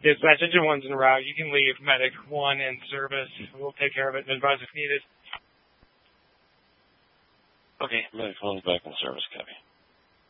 Dispatch, Engine 1's en route. You can leave Medic 1 in service. We'll take care of it and advise if needed. Okay, Medic 1's back in service, copy.